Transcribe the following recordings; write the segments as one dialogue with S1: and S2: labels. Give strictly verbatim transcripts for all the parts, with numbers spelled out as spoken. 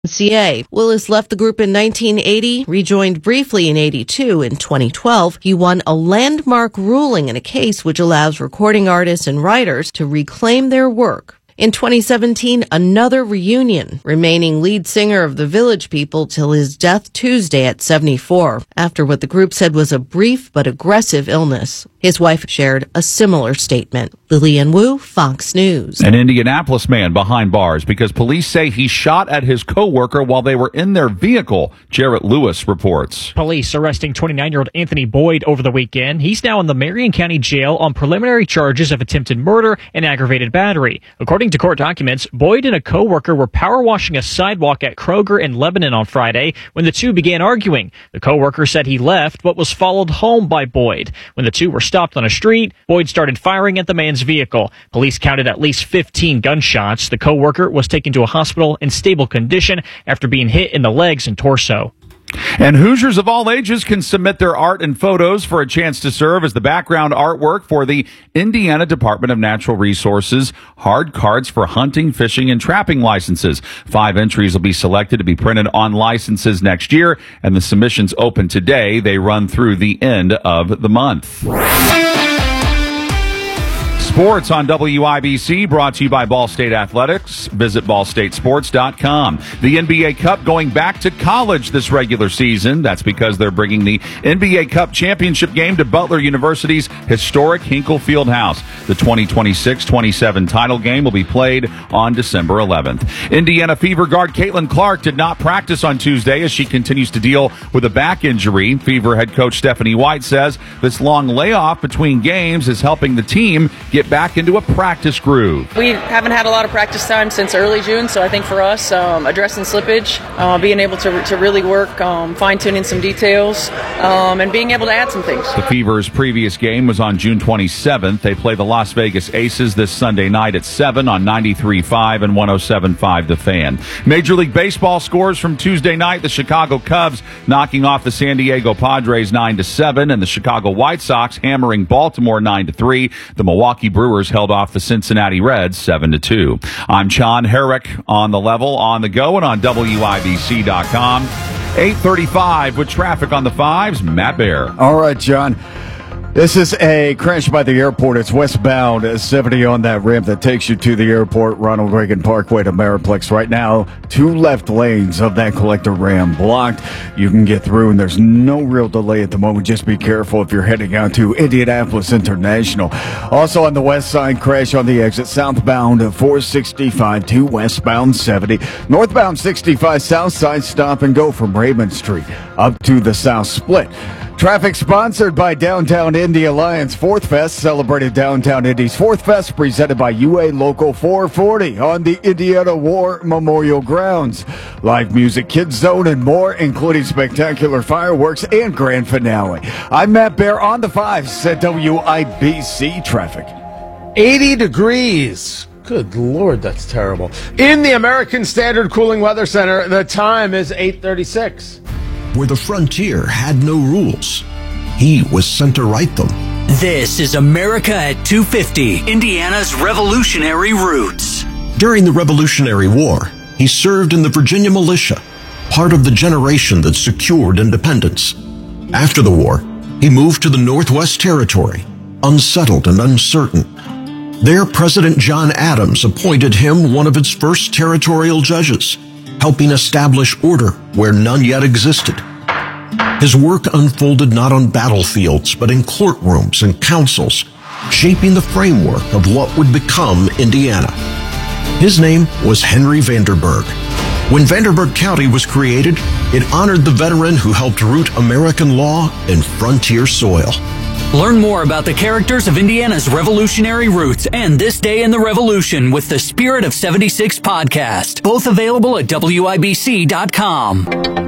S1: C A. Willis left the group in nineteen eighty, rejoined briefly in eighty-two. In twenty twelve, he won a landmark ruling in a case which allows recording artists and writers to reclaim their work. In twenty seventeen, another reunion, remaining lead singer of the Village People till his death Tuesday at seventy-four, after what the group said was a brief but aggressive illness. His wife shared a similar statement. Lillian Wu, Fox News.
S2: An Indianapolis man behind bars because police say he shot at his co-worker while they were in their vehicle. Jarrett Lewis reports.
S3: Police arresting twenty-nine-year-old Anthony Boyd over the weekend. He's now in the Marion County Jail on preliminary charges of attempted murder and aggravated battery. According to court documents, Boyd and a co-worker were power washing a sidewalk at Kroger in Lebanon on Friday when the two began arguing. The co-worker said he left but was followed home by Boyd. When the two were stopped on a street, Boyd started firing at the man's vehicle. Police counted at least fifteen gunshots. The co-worker was taken to a hospital in stable condition after being hit in the legs and torso.
S2: And Hoosiers of all ages can submit their art and photos for a chance to serve as the background artwork for the Indiana Department of Natural Resources hard cards for hunting, fishing, and trapping licenses. Five entries will be selected to be printed on licenses next year, and the submissions open today. They run through the end of the month. Sports on W I B C, brought to you by Ball State Athletics. Visit ball state sports dot com. The N B A Cup going back to college this regular season. That's because they're bringing the N B A Cup championship game to Butler University's historic Hinkle Fieldhouse. The twenty twenty-six twenty-seven title game will be played on December eleventh. Indiana Fever guard Caitlin Clark did not practice on Tuesday as she continues to deal with a back injury. Fever head coach Stephanie White says this long layoff between games is helping the team get back into a practice groove.
S4: We haven't had a lot of practice time since early June, so I think for us, um, addressing slippage, uh, being able to to really work, um, fine-tuning some details, um, and being able to add some things.
S2: The Fever's previous game was on June twenty-seventh. They play the Las Vegas Aces this Sunday night at seven on ninety-three point five and one oh seven point five The Fan. Major League Baseball scores from Tuesday night. The Chicago Cubs knocking off the San Diego Padres nine to seven, and the Chicago White Sox hammering Baltimore nine to three. The Milwaukee Brewers held off the Cincinnati Reds seven to two. I'm John Herrick on the level, on the go, and on W I B C dot com. eight thirty-five with traffic on the fives. Matt Bear.
S5: All right, John. This is a crash by the airport. It's westbound seventy on that ramp that takes you to the airport, Ronald Reagan Parkway to Mariplex. Right now, two left lanes of that collector ramp blocked. You can get through, and there's no real delay at the moment. Just be careful if you're heading out to Indianapolis International. Also on the west side, crash on the exit, southbound four sixty-five to westbound seventy. Northbound sixty-five, south side, stop and go from Raymond Street up to the south split. Traffic sponsored by Downtown Indy Alliance Fourth Fest, celebrated Downtown Indy's Fourth Fest, presented by U A Local four forty on the Indiana War Memorial Grounds. Live music, kids zone, and more, including spectacular fireworks and grand finale. I'm Matt Bear on the fives at W I B C Traffic.
S6: eighty degrees. Good Lord, that's terrible. In the American Standard Cooling Weather Center, the time is eight thirty-six.
S7: Where the frontier had no rules, he was sent to write them.
S8: This is America at two fifty, Indiana's revolutionary roots.
S7: During the Revolutionary War, he served in the Virginia militia, part of the generation that secured independence. After the war, he moved to the Northwest Territory, unsettled and uncertain. There, President John Adams appointed him one of its first territorial judges, helping establish order where none yet existed. His work unfolded not on battlefields, but in courtrooms and councils, shaping the framework of what would become Indiana. His name was Henry Vanderburgh. When Vanderburgh County was created, it honored the veteran who helped root American law in frontier soil.
S8: Learn more about the characters of Indiana's revolutionary roots and This Day in the Revolution with the Spirit of seventy-six podcast. Both available at W I B C dot com.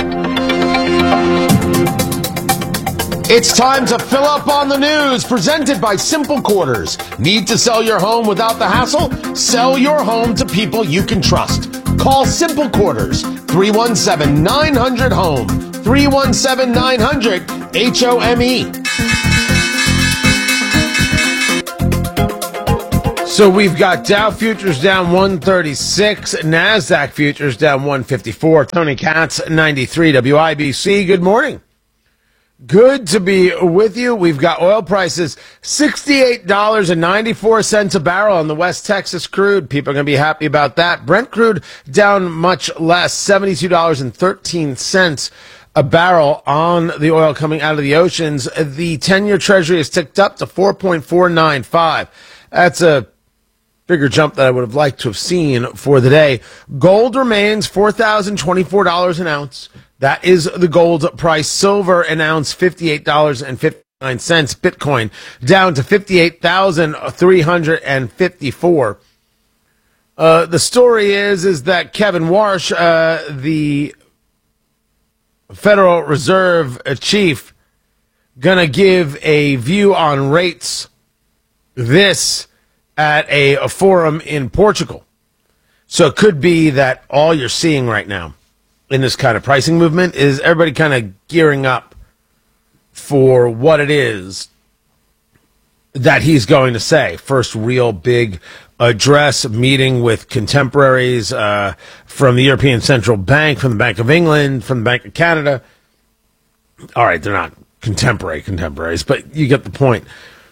S6: It's time to fill up on the news, presented by Simple Quarters. Need to sell your home without the hassle? Sell your home to people you can trust. Call Simple Quarters, three one seven, nine hundred, HOME, three one seven, nine hundred, H O M E. So we've got Dow futures down one thirty-six, NASDAQ futures down one fifty-four. Tony Katz, ninety-three W I B C. Good morning. Good to be with you. We've got oil prices sixty-eight dollars and ninety-four cents a barrel on the West Texas crude. People are going to be happy about that. Brent crude down much less, seventy-two dollars and thirteen cents a barrel on the oil coming out of the oceans. The ten-year Treasury has ticked up to four point four nine five. That's a bigger jump that I would have liked to have seen for the day. Gold remains four thousand twenty-four dollars an ounce. That is the gold price. Silver an ounce, fifty-eight dollars and fifty-nine cents. Bitcoin down to fifty-eight thousand three hundred fifty-four. Uh, the story is, is that Kevin Warsh, uh, the Federal Reserve chief, gonna give a view on rates. This at a, a forum in Portugal. So it could be that all you're seeing right now in this kind of pricing movement is everybody kind of gearing up for what it is that he's going to say. First real big address, meeting with contemporaries uh, from the European Central Bank, from the Bank of England, from the Bank of Canada. All right, they're not contemporary contemporaries, but you get the point.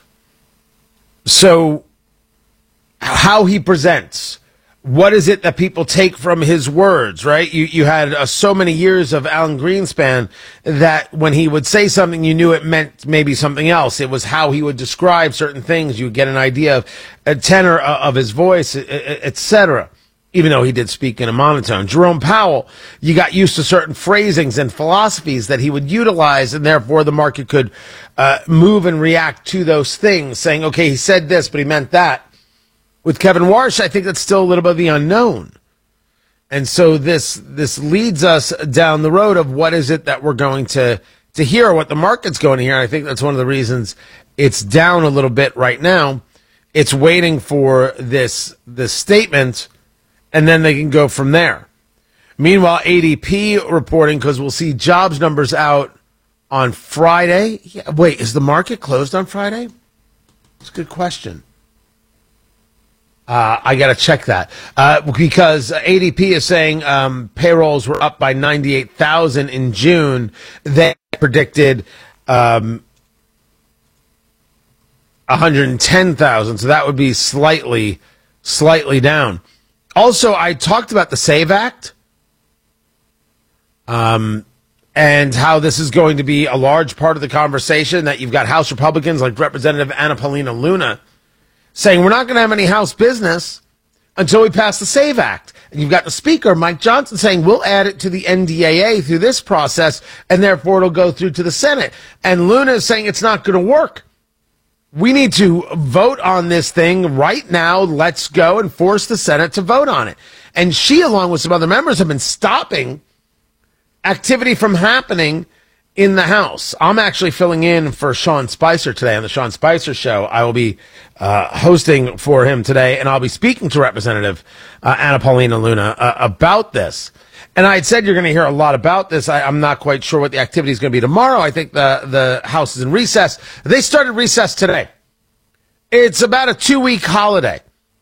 S6: So how he presents, what is it that people take from his words, right? You you had uh, so many years of Alan Greenspan that when he would say something, you knew it meant maybe something else. It was how he would describe certain things. You would get an idea of a tenor of his voice, et cetera, even though he did speak in a monotone. Jerome Powell, you got used to certain phrasings and philosophies that he would utilize, and therefore the market could uh, move and react to those things, saying, okay, he said this, but he meant that. With Kevin Warsh, I think that's still a little bit of the unknown. And so this this leads us down the road of what is it that we're going to, to hear, what the market's going to hear. And I think that's one of the reasons it's down a little bit right now. It's waiting for this this statement, and then they can go from there. Meanwhile, A D P reporting, because we'll see jobs numbers out on Friday. Yeah, wait, is the market closed on Friday? That's a good question. Uh, I got to check that uh, because A D P is saying um, payrolls were up by ninety-eight thousand in June. They predicted um, one hundred ten thousand, so that would be slightly, slightly down. Also, I talked about the SAVE Act um, and how this is going to be a large part of the conversation, that you've got House Republicans like Representative Anna Paulina Luna saying we're not going to have any House business until we pass the SAVE Act. And you've got the Speaker, Mike Johnson, saying we'll add it to the N D A A through this process, and therefore it'll go through to the Senate. And Luna is saying it's not going to work. We need to vote on this thing right now. Let's go and force the Senate to vote on it. And she, along with some other members, have been stopping activity from happening in the House. I'm actually filling in for Sean Spicer today on the Sean Spicer Show. I will be uh, hosting for him today, and I'll be speaking to Representative uh, Anna Paulina Luna uh, about this. And I had said you're going to hear a lot about this. I, I'm not quite sure what the activity is going to be tomorrow. I think the, the House is in recess. They started recess today. It's about a two-week holiday.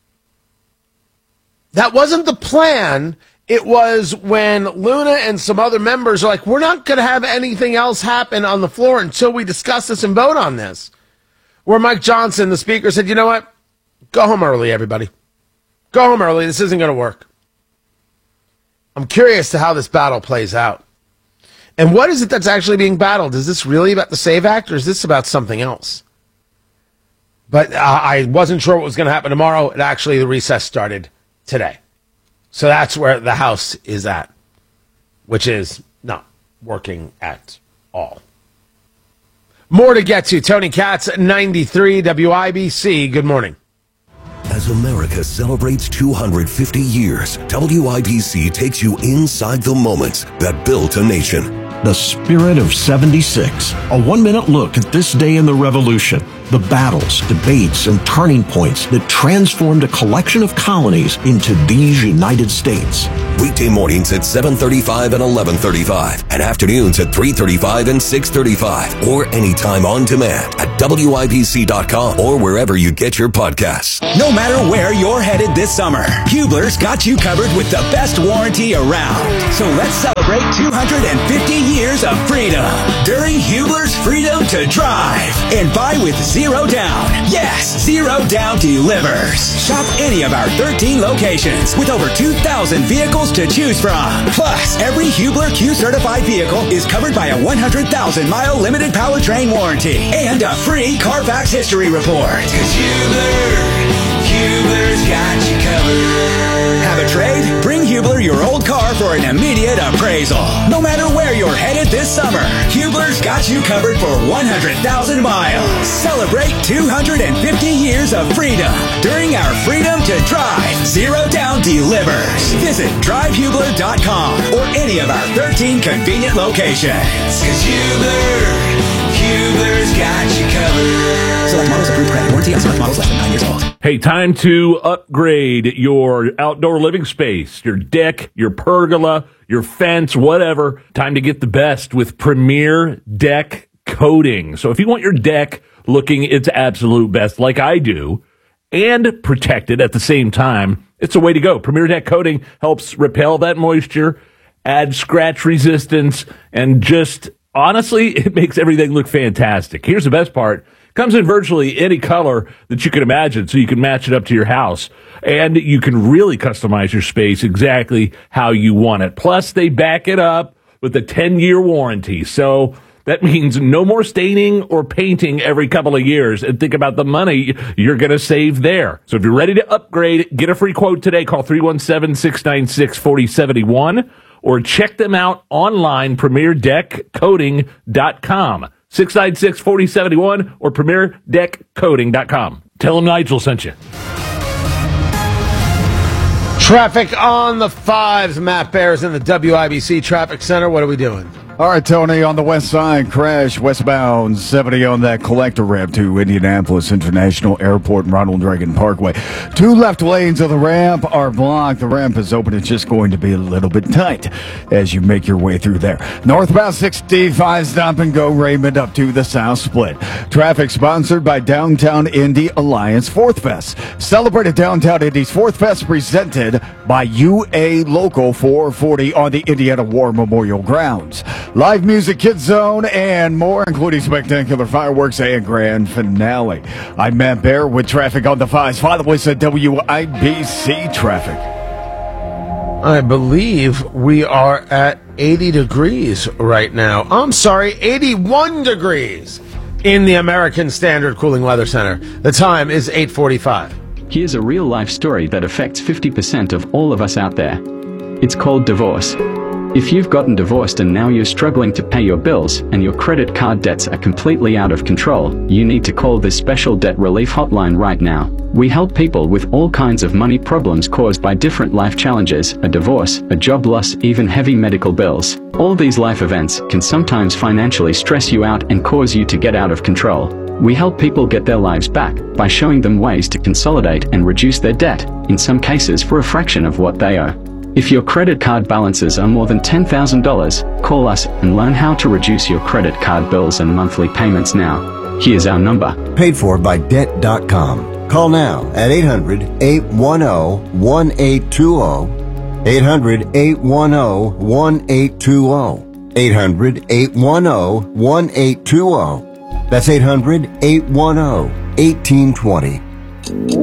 S6: That wasn't the plan. It was when Luna and some other members are like, we're not going to have anything else happen on the floor until we discuss this and vote on this. Where Mike Johnson, the Speaker, said, you know what? Go home early, everybody. Go home early. This isn't going to work. I'm curious to how this battle plays out. And what is it that's actually being battled? Is this really about the SAVE Act, or is this about something else? But uh, I wasn't sure what was going to happen tomorrow. And actually, the recess started today. So that's where the House is at, which is not working at all. More to get to. Tony Katz, ninety-three W I B C. Good morning.
S9: As America celebrates two hundred fifty years, W I B C takes you inside the moments that built a nation.
S7: The Spirit of seventy-six. A one-minute look at this day in the Revolution. the battles, debates, and turning points that transformed a collection of colonies into these United States.
S9: Weekday mornings at seven thirty-five and eleven thirty-five, and afternoons at three thirty-five and six thirty-five, or anytime on demand at W I B C dot com or wherever you get your podcasts.
S10: No matter where you're headed this summer, Hubler's got you covered with the best warranty around. So let's celebrate two hundred fifty years of freedom during Hubler's Freedom to Drive and buy with zero down. Yes, zero down delivers. Shop any of our thirteen locations with over two thousand vehicles to choose from. Plus, every Hubler Q-certified vehicle is covered by a one hundred thousand mile limited powertrain warranty and a free Carfax history report. 'Cause Hubler, Hubler's got you covered. Have a trade? Bring Hubler your old car for an immediate appraisal. No matter where you're headed this summer, Hubler's got you covered for one hundred thousand miles. Celebrate two hundred fifty years of freedom during our Freedom to Drive Zero Down Delivers. Visit drive hubler dot com or any of our thirteen convenient locations. 'Cause Hubler, Hubler's got you covered. Select models approved credit. Warranty on select models less than nine years old.
S11: Hey, time to upgrade your outdoor living space, your deck, your pergola, your fence, whatever. Time to get the best with Premier Deck Coating. So if you want your deck looking its absolute best, like I do, and protected at the same time, it's a way to go. Premier Deck Coating helps repel that moisture, add scratch resistance, and just honestly, it makes everything look fantastic. Here's the best part. Comes in virtually any color that you can imagine, so you can match it up to your house. And you can really customize your space exactly how you want it. Plus, they back it up with a ten-year warranty. So that means no more staining or painting every couple of years. And think about the money you're going to save there. So if you're ready to upgrade, get a free quote today. Call three one seven, six nine six, four oh seven one or check them out online, premier deck coating dot com. six nine six, four oh seven one or premier deck coating dot com. Tell them Nigel sent you.
S6: Traffic on the fives. Matt Bears in the W I B C Traffic Center. What are we doing?
S5: All right, Tony, on the west side, crash westbound seventy on that collector ramp to Indianapolis International Airport and Ronald Reagan Parkway. Two left lanes of the ramp are blocked. The ramp is open. It's just going to be a little bit tight as you make your way through there. Northbound sixty-five, stop and go Raymond up to the south split. Traffic sponsored by Downtown Indy Alliance Fourth Fest. Celebrated Downtown Indy's Fourth Fest presented by U A Local four forty on the Indiana War Memorial Grounds. Live music, Kids Zone, and more, including spectacular fireworks and grand finale. I'm Matt Bear with traffic on the fives. Follow us at W I B C Traffic.
S6: I believe we are at eighty degrees right now. I'm sorry, eighty-one degrees in the American Standard Cooling Weather Center. The time is eight forty-five.
S12: Here's a real-life story that affects fifty percent of all of us out there. It's called divorce. If you've gotten divorced and now you're struggling to pay your bills and your credit card debts are completely out of control, you need to call this special debt relief hotline right now. We help people with all kinds of money problems caused by different life challenges, a divorce, a job loss, even heavy medical bills. All these life events can sometimes financially stress you out and cause you to get out of control. We help people get their lives back by showing them ways to consolidate and reduce their debt, in some cases for a fraction of what they owe. If your credit card balances are more than ten thousand dollars, call us and learn how to reduce your credit card bills and monthly payments now. Here's our number.
S13: Paid for by debt dot com. Call now at eight hundred, eight one zero, one eight two zero. eight hundred, eight one zero, one eight two zero. eight hundred, eight one zero, one eight two zero. That's eight hundred, eight one zero, one eight two zero.